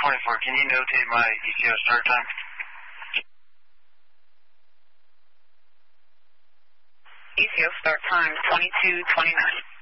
24, can you notate my ECO start time? ECO start time 22:29.